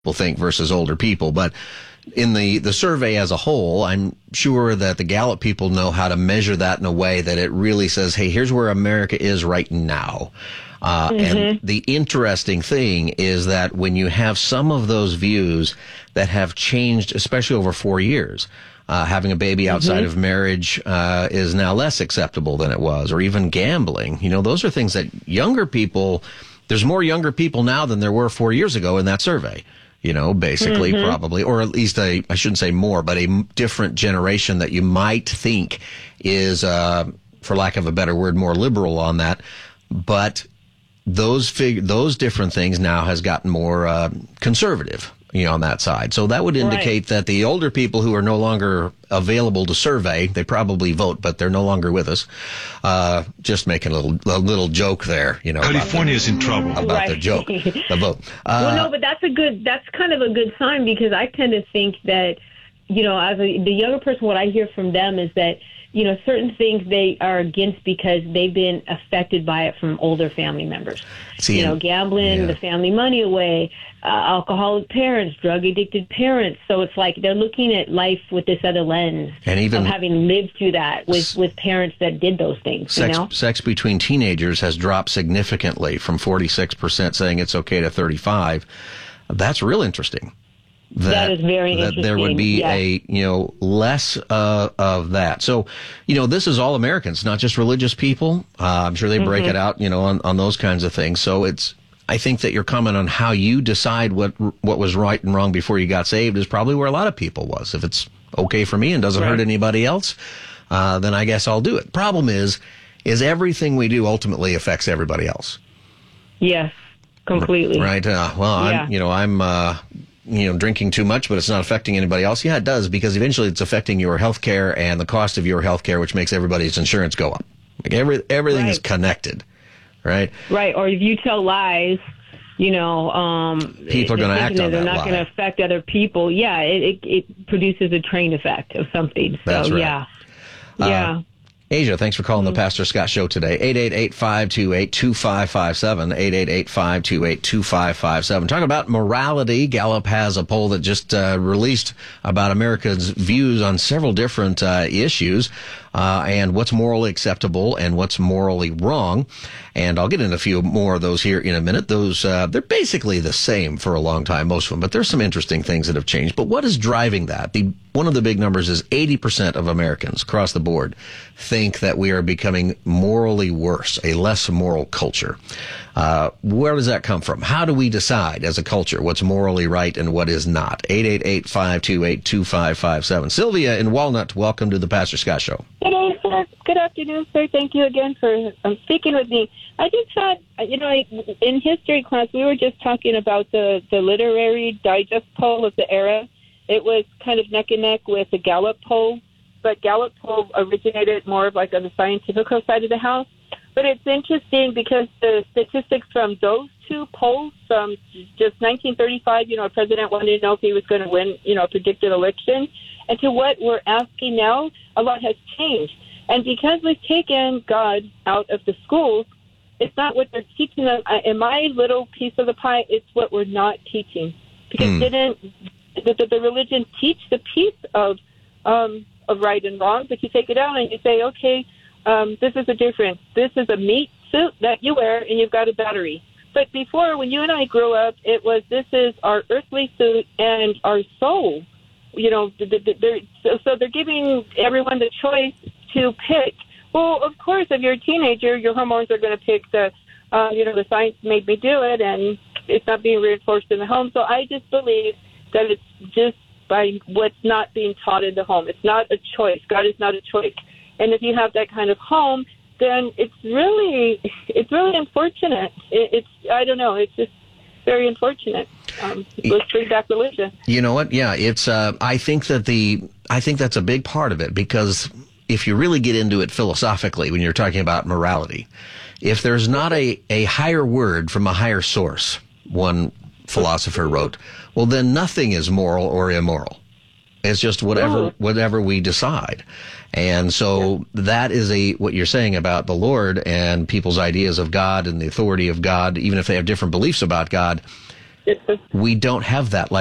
people think versus older people. But in the survey as a whole, I'm sure that the Gallup people know how to measure that in a way that it really says, hey, here's where America is right now. And the interesting thing is that when you have some of those views that have changed, especially over 4 years, having a baby outside of marriage is now less acceptable than it was, or even gambling. You know, those are things that younger people, there's more younger people now than there were 4 years ago in that survey. You know, basically, probably, or at least I shouldn't say more, but a different generation that you might think is, for lack of a better word, more liberal on that. But those different things now has gotten more conservative, you know, on that side. So that would indicate that the older people who are no longer available to survey, they probably vote, but they're no longer with us. Just making a little joke there, you know. California's in trouble about the joke, the vote. Well, no, but that's kind of a good sign, because I tend to think that, you know, as the younger person, what I hear from them is that, you know, certain things they are against because they've been affected by it from older family members. You know, gambling, the family money away, alcoholic parents, drug-addicted parents. So it's like they're looking at life with this other lens, and even of having lived through that with parents that did those things. Sex between teenagers has dropped significantly from 46% saying it's okay to 35%. That's real interesting. That is very interesting. That there would be less of that. So, you know, this is all Americans, not just religious people. I'm sure they break it out, you know, on those kinds of things. So I think that your comment on how you decide what was right and wrong before you got saved is probably where a lot of people was. If it's okay for me and doesn't hurt anybody else, then I guess I'll do it. Problem is everything we do ultimately affects everybody else. Yes, completely. Right. I'm drinking too much, but it's not affecting anybody else. Yeah, it does, because eventually it's affecting your health care and the cost of your health care, which makes everybody's insurance go up. Like everything is connected, right? Right. Or if you tell lies, you know, people are going to act on that they're not lie. going to affect other people. Yeah, it produces a train effect of something. So, that's right. Yeah. Asia, thanks for calling the Pastor Scott Show today. 888-528-2557, 888-528-2557. Talking about morality, Gallup has a poll that just released about America's views on several different issues, and what's morally acceptable and what's morally wrong. And I'll get into a few more of those here in a minute. Those, they're basically the same for a long time, most of them, but there's some interesting things that have changed. But what is driving that? One of the big numbers is 80% of Americans across the board think that we are becoming morally worse, a less moral culture. Where does that come from? How do we decide as a culture what's morally right and what is not? 888-528-2557. Sylvia in Walnut, welcome to the Pastor Scott Show. Hello, sir. Good afternoon, sir. Thank you again for speaking with me. I just thought, you know, in history class, we were just talking about the literary digest poll of the era. It was kind of neck and neck with the Gallup poll, but Gallup poll originated more of like on the scientific side of the house. But it's interesting because the statistics from those two polls from just 1935, you know, a president wanted to know if he was going to win, you know, a predicted election, and to what we're asking now, a lot has changed. And because we've taken God out of the schools, it's not what they're teaching them. In my little piece of the pie, it's what we're not teaching. Because didn't the religion teach the piece of right and wrong? But you take it out and you say, okay, this is a difference. This is a meat suit that you wear, and you've got a battery. But before, when you and I grew up, it was this is our earthly suit and our soul. You know, so they're giving everyone the choice to pick. Well, of course, if you're a teenager, your hormones are going to pick the science made me do it, and it's not being reinforced in the home. So I just believe that it's just by what's not being taught in the home. It's not a choice. God is not a choice. And if you have that kind of home, then it's really unfortunate. I don't know. It's just very unfortunate. Let's bring back religion. You know what? Yeah, it's. I think that's a big part of it, because if you really get into it philosophically, when you're talking about morality, if there's not a higher word from a higher source, one philosopher wrote, well, then nothing is moral or immoral. It's just whatever we decide. And so that is what you're saying about the Lord and people's ideas of God and the authority of God, even if they have different beliefs about God. It's just We don't have that